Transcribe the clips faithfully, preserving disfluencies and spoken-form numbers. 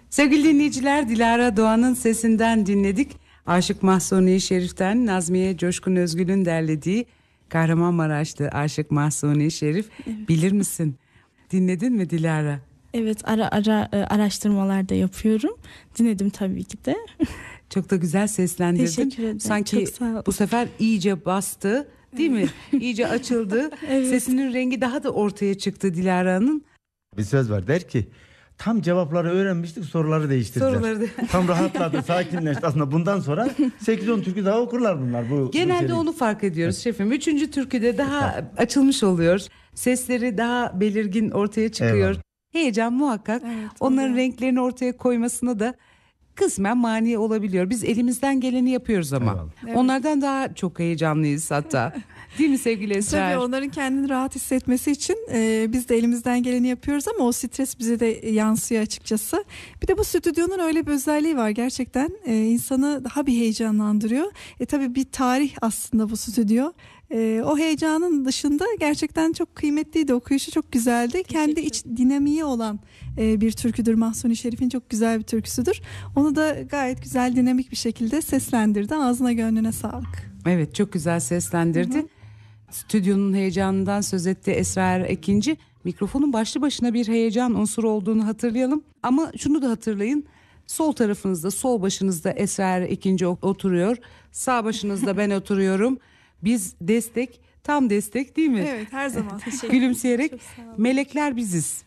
Sevgili dinleyiciler, Dilara Doğan'ın sesinden dinledik. Aşık Mahsuni Şerif'ten Nazmiye Coşkun Özgül'ün derlediği Kahramanmaraşlı Aşık Mahsuni Şerif. Evet. Bilir misin? Dinledin mi Dilara? Evet, ara ara araştırmalar da yapıyorum. Dinledim tabii ki de. Çok da güzel seslendirdin. Teşekkür ederim. Sanki bu sefer iyice bastı, değil mi? İyice açıldı. Evet. Sesinin rengi daha da ortaya çıktı Dilara'nın. Bir söz var, der ki tam cevapları öğrenmiştik, soruları değiştirdiler. Soruları de... Tam rahatladı, sakinleşti. Aslında bundan sonra sekiz on türkü daha okurlar bunlar. Bu, Genelde bu onu fark ediyoruz şefim. Üçüncü türküde daha açılmış oluyor. Sesleri daha belirgin ortaya çıkıyor. Eyvallah. Heyecan muhakkak. Evet, onların oluyor. Renklerini ortaya koymasına da kısmen mani olabiliyor. Biz elimizden geleni yapıyoruz ama. Evet. Onlardan daha çok heyecanlıyız hatta. Değil mi sevgili Esra? Tabii onların kendini rahat hissetmesi için e, biz de elimizden geleni yapıyoruz ama o stres bize de yansıyor açıkçası. Bir de bu stüdyonun öyle bir özelliği var gerçekten e, insanı daha bir heyecanlandırıyor. E tabii bir tarih aslında bu stüdyo. E, o heyecanın dışında gerçekten çok kıymetliydi, okuyuşu çok güzeldi. Kendi iç dinamiği olan e, bir türküdür. Mahsuni Şerif'in çok güzel bir türküsüdür. Onu da gayet güzel, dinamik bir şekilde seslendirdi. Ağzına gönlüne sağlık. Evet, çok güzel seslendirdi. Hı hı. Stüdyonun heyecanından söz etti Esra Ekinci. Mikrofonun başlı başına bir heyecan unsuru olduğunu hatırlayalım. Ama şunu da hatırlayın. Sol tarafınızda, sol başınızda Esra Ekinci oturuyor. Sağ başınızda ben oturuyorum. Biz destek, tam destek değil mi? Evet, her zaman. Gülümseyerek melekler biziz.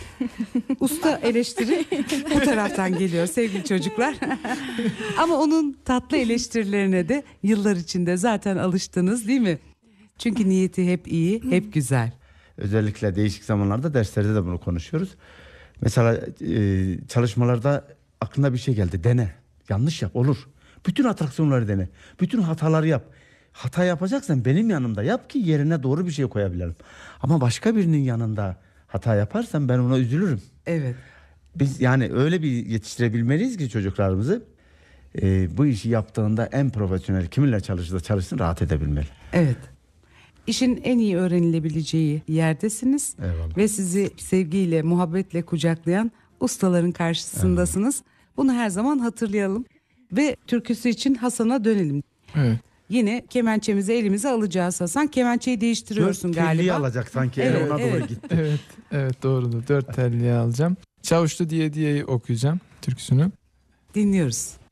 Usta eleştiri bu taraftan geliyor sevgili çocuklar. Ama onun tatlı eleştirilerine de yıllar içinde zaten alıştınız değil mi? Çünkü niyeti hep iyi, hep güzel. Özellikle değişik zamanlarda derslerde de bunu konuşuyoruz. Mesela e, çalışmalarda aklına bir şey geldi. Dene. Yanlış yap. Olur. Bütün atraksiyonları dene. Bütün hataları yap. Hata yapacaksan benim yanımda yap ki yerine doğru bir şey koyabilirim. Ama başka birinin yanında hata yaparsan ben ona üzülürüm. Evet. Biz yani öyle bir yetiştirebilmeliyiz ki çocuklarımızı e, bu işi yaptığında en profesyonel kiminle çalışırsa çalışsın rahat edebilmeli. Evet. İşin en iyi öğrenilebileceği yerdesiniz. Eyvallah. Ve sizi sevgiyle, muhabbetle kucaklayan ustaların karşısındasınız. Eyvallah. Bunu her zaman hatırlayalım. Ve türküsü için Hasan'a dönelim. Evet. Yine kemençemizi elimize alacağız Hasan. Kemençeyi değiştiriyorsun Dört galiba. Dört telliyi alacak sanki. Evet, ona evet. doğru gitti. Evet, evet doğrudur. Dört telliyi alacağım. Çavuşlu diye diye okuyacağım türküsünü. Dinliyoruz.